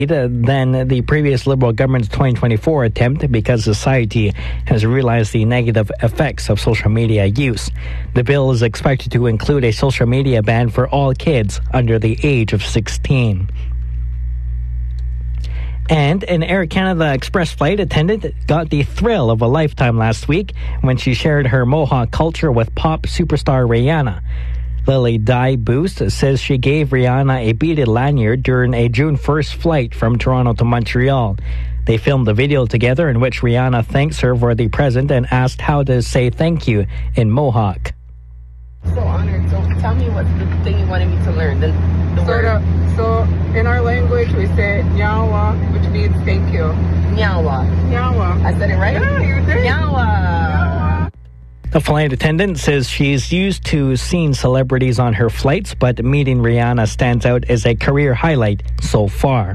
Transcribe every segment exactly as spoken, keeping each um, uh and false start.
than the previous Liberal government's twenty twenty-four attempt because society has realized the negative effects of social media use. The bill is expected to include a social media ban for all kids under the age of sixteen. And an Air Canada Express flight attendant got the thrill of a lifetime last week when she shared her Mohawk culture with pop superstar Rihanna. Lily Di Boost says she gave Rihanna a beaded lanyard during a June first flight from Toronto to Montreal. They filmed a video together in which Rihanna thanks her for the present and asked how to say thank you in Mohawk. So honored. So tell me what's the thing you wanted me to learn. The, the so, word. The, so in our language we say nyawa, which means thank you. Nyawa. Nyawa. I said it right? Yeah, you did. Nyawa. The flight attendant says she's used to seeing celebrities on her flights, but meeting Rihanna stands out as a career highlight so far.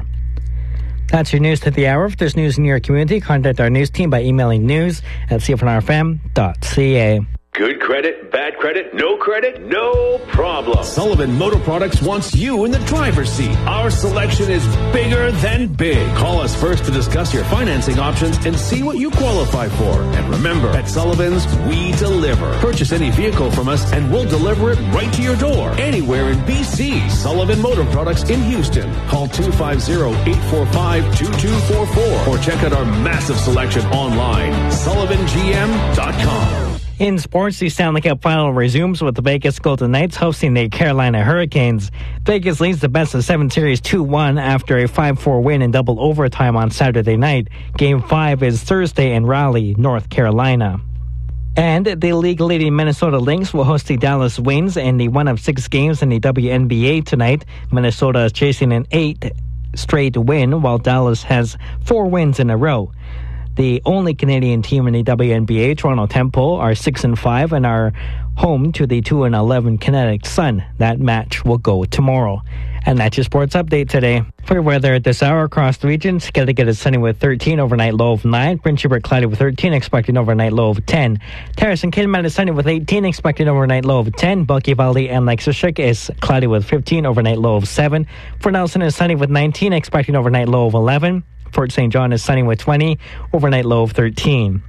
That's your news to the hour. If there's news in your community, contact our news team by emailing news at c f n r f m dot c a. Good credit, bad credit, no credit, no problem. Sullivan Motor Products wants you in the driver's seat. Our selection is bigger than big. Call us first to discuss your financing options and see what you qualify for. And remember, at Sullivan's, we deliver. Purchase any vehicle from us and we'll deliver it right to your door. Anywhere in B C. Sullivan Motor Products in Houston. Call two five zero, eight four five, two two four four or check out our massive selection online. sullivan g m dot com. In sports, the Stanley Cup Final resumes with the Vegas Golden Knights hosting the Carolina Hurricanes. Vegas leads the best of seven series two one after a five four win in double overtime on Saturday night. Game five is Thursday in Raleigh, North Carolina. And the league-leading Minnesota Lynx will host the Dallas Wings in the one of six games in the W N B A tonight. Minnesota is chasing an eight straight win, while Dallas has four wins in a row. The only Canadian team in the W N B A, Toronto Temple, are six and five and are home to the two and eleven Kinetic Sun. That match will go tomorrow. And that's your sports update today. For your weather at this hour across the region, Skellefteå is sunny with thirteen, overnight low of nine. Prince Rupert cloudy with thirteen, expecting overnight low of ten. Terrace and Kidman is sunny with eighteen, expecting overnight low of ten. Bulky Valley and Lake Sushik is cloudy with fifteen, overnight low of seven. Fort Nelson is sunny with nineteen, expecting overnight low of eleven. Fort Saint John is sunny with twenty, overnight low of thirteen.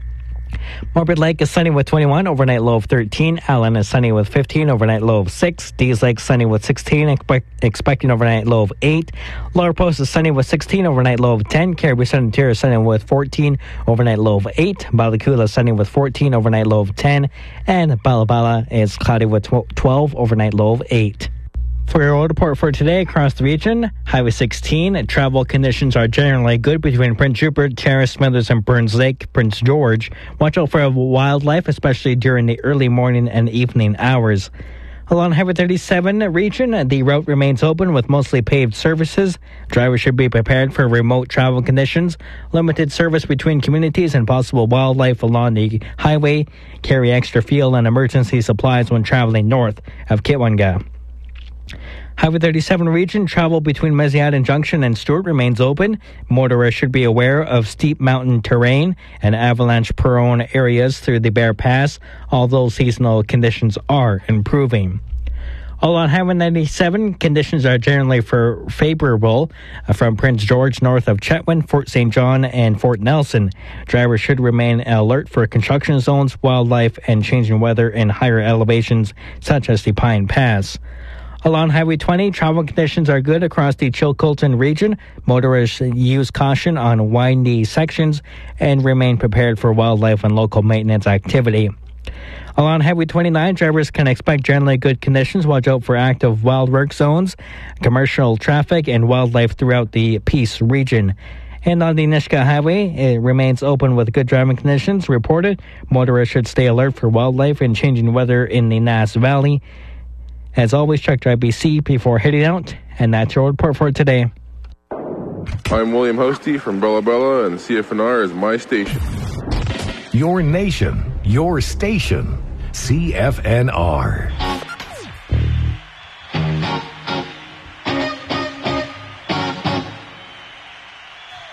Morbid Lake is sunny with twenty-one, overnight low of thirteen. Allen is sunny with fifteen, overnight low of six. Dees Lake sunny with sixteen, expect, expecting overnight low of eight. Lower Post is sunny with sixteen, overnight low of ten. Caribou Sun Interior is sunny with fourteen, overnight low of eight. Balacula is sunny with fourteen, overnight low of ten. And Balabala is cloudy with twelve, overnight low of eight. For your road report for today across the region, Highway sixteen, travel conditions are generally good between Prince Rupert, Terrace, Smithers, and Burns Lake, Prince George. Watch out for wildlife, especially during the early morning and evening hours. Along Highway thirty-seven region, the route remains open with mostly paved surfaces. Drivers should be prepared for remote travel conditions, limited service between communities, and possible wildlife along the highway. Carry extra fuel and emergency supplies when traveling north of Kitwanga. Highway thirty-seven region, travel between Mesiaden Junction and Stewart remains open. Motorists should be aware of steep mountain terrain and avalanche-prone areas through the Bear Pass, although seasonal conditions are improving. Along Highway ninety-seven, conditions are generally for favorable uh, from Prince George north of Chetwynd, Fort Saint John, and Fort Nelson. Drivers should remain alert for construction zones, wildlife, and changing weather in higher elevations such as the Pine Pass. Along Highway twenty, travel conditions are good across the Chilcotin region. Motorists use caution on windy sections and remain prepared for wildlife and local maintenance activity. Along Highway twenty-nine, drivers can expect generally good conditions. Watch out for active wildwork zones, commercial traffic, and wildlife throughout the Peace region. And on the Nisga'a Highway, it remains open with good driving conditions reported. Motorists should stay alert for wildlife and changing weather in the Nass Valley. As always, check Drive B C before heading out. And that's your report for today. I'm William Hosty from Bella Bella, and C F N R is my station. Your nation, your station, C F N R.